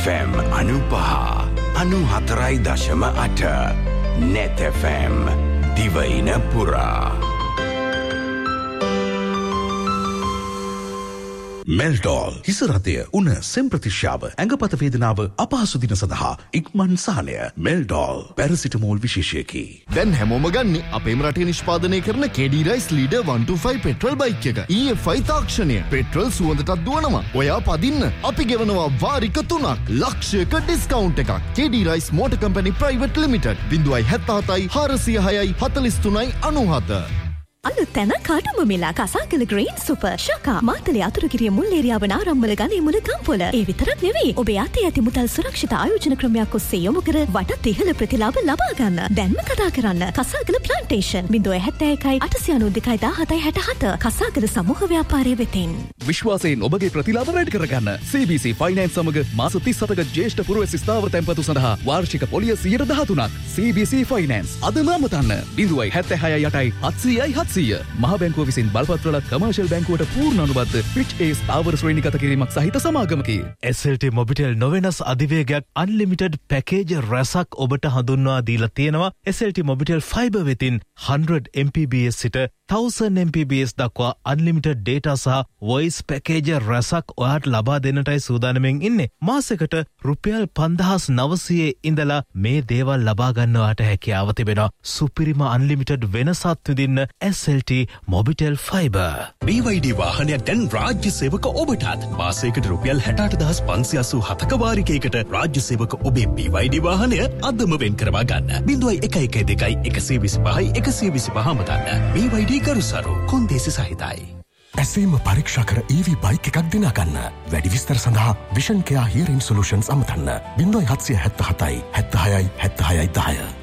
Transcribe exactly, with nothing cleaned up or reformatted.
F M අනුපහ අනුහතරයි දශම අට net F M දිවයින පුරා. මෙල්ටෝල් හිසරතය උන සෙම්ප්‍රතිශ්‍යාව ඇඟපත වේදනාව අපහසු දින සඳහා ඉක්මන් සහනය. මෙල්ටෝල් පැරසිටමෝල් විශේෂයකි. දැන් හැමෝම ගන්න අපේම රටේ නිෂ්පාදනය කරන කෙඩි rice leader one twenty-five petrol bike එක. E F I තාක්ෂණය පෙට්‍රල් සුවඳටත් දුවනවා. ඔයා පදින්න අපි ගෙවනවා වාරික තුනක් ලක්ෂයක ඩිස්කවුන්ට් එකක්. කෙඩි rice motor company private limited zero seven seven four zero six four three nine nine seven. අලුත් තැන කාටුම්බ මිලා කසාකල ග්‍රීන් සුපර් ශකා මාතලේ අතුරුගිරිය මුල් ඒරියාව නාරම්මල ගනේ මුල ගම්පොළ. ඒ විතරක් නෙවෙයි ඔබේ අතේ ඇති මුදල් සුරක්ෂිත ආයෝජන ක්‍රමයක් ඔස්සේ යොමු කර වටත් ඉහළ ප්‍රතිලාභ ලබා ගන්න. දැන්ම කතා කරන්න කසාකල plantation zero seven one eight eight nine two one seven six seven කසාකල සමූහ ව්‍යාපාරයේ වෙතින්. විශ්වාසයෙන් ඔබගේ ප්‍රතිලාභ වැඩි කරගන්න C B C ෆයිනෑන්ස් සමග මාස තිස් හතක ජ්‍යෙෂ්ඨ පුරවැසි ස්ථාවර තැන්පතු සඳහා වාර්ෂික පොලිය one hundred thirteen ක්. C B C ෆයිනෑන්ස් අදම අමතන්න zero seven six eight seven seven seven මහ බැංකුව විසින් බලපත්‍රලත් කමර්ෂල් බැංකුවට පූර්ණ අනුබද්ධ පිච් ඒ ස්ථාවර ශ්‍රේණිගත කිරීමක් සහිත සමාගමකි. S L T Mobitel නොවෙනස් අධිවේගයක් unlimited package රැසක් ඔබට හඳුන්වා දීලා තියෙනවා. S L T Mobitel fibre වෙතින් one hundred M P B S සිට one thousand M P B S දක්වා අන්ලිමිටඩ් ඩේටා සහ වොයිස් පැකේජ් රැසක් ඔයාට ලබා දෙන්නටයි සූදානමින් ඉන්නේ. මාසෙකට රුපියල් පන්දාස් නවසිය ඉඳලා මේ දේවල් ලබා ගන්නවාට හැකියාව තිබෙනවා. සුපිරිම අන්ලිමිටඩ් වෙනසත් විඳින්න S L T Mobitel fibre. B Y D වාහනයක් දැන් රාජ්‍ය සේවක ඔබටත් මාසයකට රුපියල් හැටඅට දහස් පන්සිය අසූ හතක වාරිකයකට රාජ්‍ය සේවක ඔබේ B Y D වාහනය අදම වෙන් කරවා ගන්න. zero one one two one one two five one two five මතන්න. B Y D කරුසරු කොන්දේසි සහිතයි. ඇසීම පරීක්ෂා කර E V බයික් එකක් දිනා ගන්න. වැඩි විස්තර සඳහා vision care හියරින් solutions අමතන්න. zero seven seven seven seven six six six six